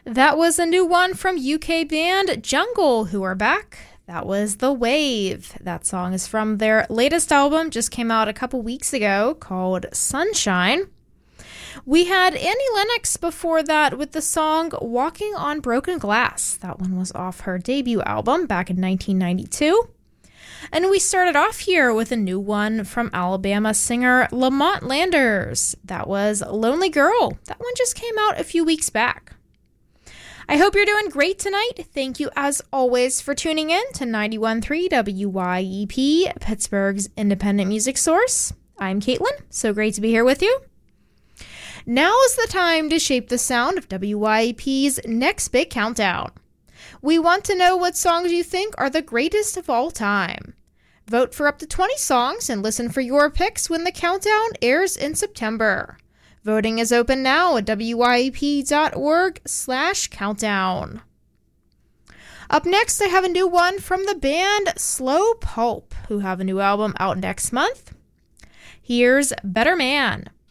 That was a new one from UK band Jungle, who are back. That was The Wave. That song is from their latest album, just came out a couple weeks ago, called Sunshine. We had Annie Lennox before that with the song Walking on Broken Glass. That one was off her debut album back in 1992. And we started off here with a new one from Alabama singer Lamont Landers. That was Lonely Girl. That one just came out a few weeks back. I hope you're doing great tonight. Thank you, as always, for tuning in to 91.3 WYEP, Pittsburgh's independent music source. I'm Caitlin. So great to be here with you. Now is the time to shape the sound of WYEP's next big countdown. We want to know what songs you think are the greatest of all time. Vote for up to 20 songs and listen for your picks when the countdown airs in September. Voting is open now at wyep.org/countdown. Up next, I have a new one from the band Slow Pulp, who have a new album out next month. Here's Better Man.